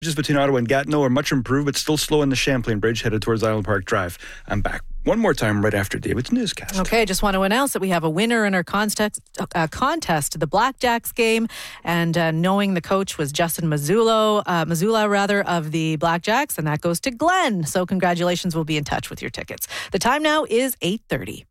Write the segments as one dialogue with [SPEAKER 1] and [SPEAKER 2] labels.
[SPEAKER 1] Just between Ottawa and Gatineau are much improved, but still slow on the Champlain Bridge headed towards Island Park Drive. I'm back one more time right after David's newscast.
[SPEAKER 2] Okay, just want to announce that we have a winner in our contest, the Blackjacks game, and knowing the coach was Justin Mazzullo of the Blackjacks, and that goes to Glenn. So congratulations, we'll be in touch with your tickets. The time now is 8:30.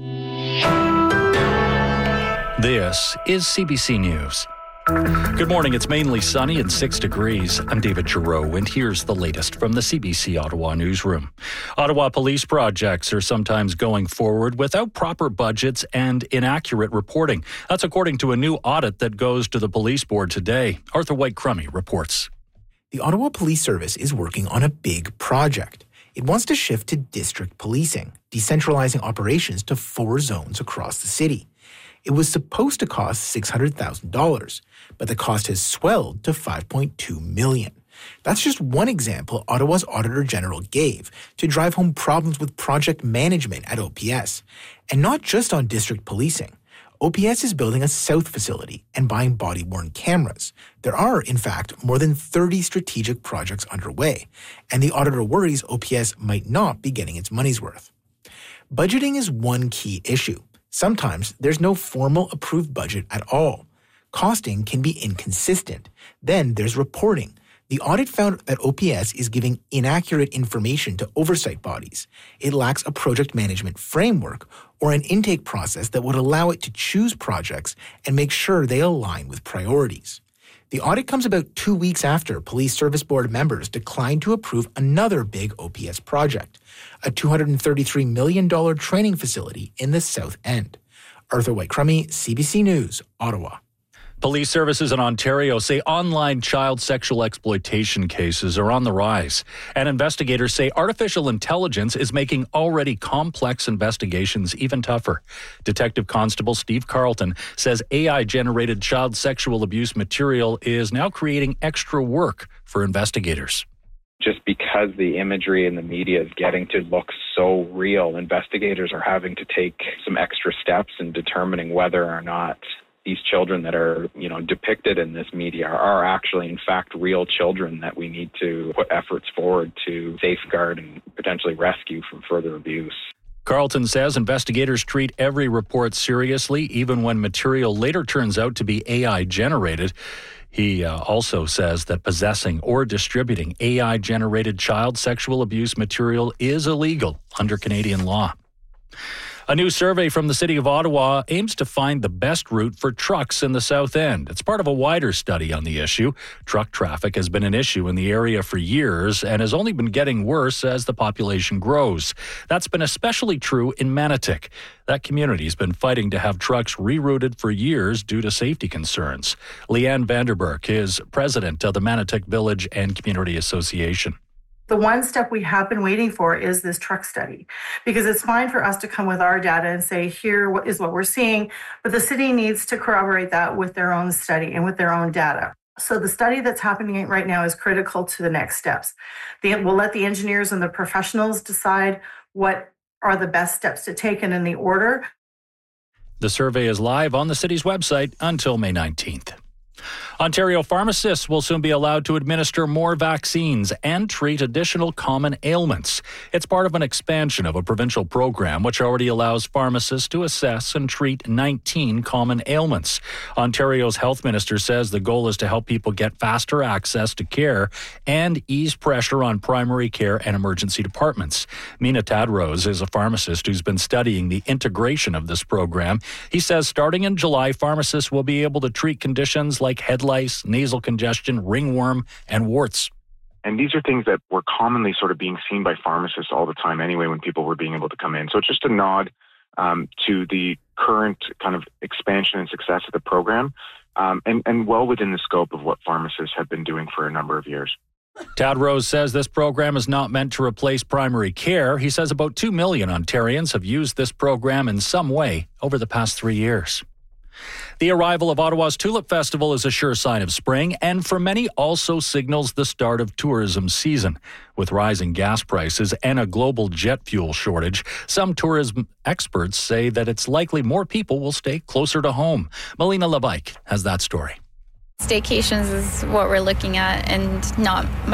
[SPEAKER 3] This is CBC News. Good morning. It's mainly sunny and 6 degrees. I'm David Giroux, and here's the latest from the CBC Ottawa newsroom. Ottawa police projects are sometimes going forward without proper budgets and inaccurate reporting. That's according to a new audit that goes to the police board today. Arthur White-Crummey reports.
[SPEAKER 4] The Ottawa Police Service is working on a big project. It wants to shift to district policing, decentralizing operations to 4 zones across the city. It was supposed to cost $600,000, but the cost has swelled to $5.2 million. That's just one example Ottawa's Auditor General gave to drive home problems with project management at OPS. And not just on district policing. OPS is building a south facility and buying body-worn cameras. There are, in fact, more than 30 strategic projects underway, and the auditor worries OPS might not be getting its money's worth. Budgeting is one key issue. Sometimes there's no formal approved budget at all. Costing can be inconsistent. Then there's reporting. The audit found that OPS is giving inaccurate information to oversight bodies. It lacks a project management framework or an intake process that would allow it to choose projects and make sure they align with priorities. The audit comes about 2 weeks after Police Service Board members declined to approve another big OPS project, a $233 million training facility in the South End. Arthur White-Crummey, CBC News, Ottawa.
[SPEAKER 3] Police services in Ontario say online child sexual exploitation cases are on the rise. And investigators say artificial intelligence is making already complex investigations even tougher. Detective Constable Steve Carlton says AI-generated child sexual abuse material is now creating extra work for investigators.
[SPEAKER 5] Just because the imagery in the media is getting to look so real, investigators are having to take some extra steps in determining whether or not these children that are, depicted in this media are actually, in fact, real children that we need to put efforts forward to safeguard and potentially rescue from further abuse.
[SPEAKER 3] Carlton says investigators treat every report seriously, even when material later turns out to be AI-generated. He also says that possessing or distributing AI-generated child sexual abuse material is illegal under Canadian law. A new survey from the City of Ottawa aims to find the best route for trucks in the South End. It's part of a wider study on the issue. Truck traffic has been an issue in the area for years and has only been getting worse as the population grows. That's been especially true in Manotick. That community has been fighting to have trucks rerouted for years due to safety concerns. Leanne Vanderberg is president of the Manotick Village and Community Association.
[SPEAKER 6] The one step we have been waiting for is this truck study, because it's fine for us to come with our data and say, here is what we're seeing, but the city needs to corroborate that with their own study and with their own data. So the study that's happening right now is critical to the next steps. We'll let the engineers and the professionals decide what are the best steps to take and in the order.
[SPEAKER 3] The survey is live on the city's website until May 19th. Ontario pharmacists will soon be allowed to administer more vaccines and treat additional common ailments. It's part of an expansion of a provincial program which already allows pharmacists to assess and treat 19 common ailments. Ontario's health minister says the goal is to help people get faster access to care and ease pressure on primary care and emergency departments. Mina Tadrose is a pharmacist who's been studying the integration of this program. He says starting in July, pharmacists will be able to treat conditions like head lice, nasal congestion, ringworm, and warts.
[SPEAKER 7] And these are things that were commonly sort of being seen by pharmacists all the time anyway when people were being able to come in. So it's just a nod to the current kind of expansion and success of the program and well within the scope of what pharmacists have been doing for a number of years.
[SPEAKER 3] Tadrose says this program is not meant to replace primary care. He says about 2 million Ontarians have used this program in some way over the past 3 years. The arrival of Ottawa's Tulip Festival is a sure sign of spring and for many also signals the start of tourism season. With rising gas prices and a global jet fuel shortage, some tourism experts say that it's likely more people will stay closer to home. Melina Labike has that story.
[SPEAKER 8] Staycations is what we're looking at, and not much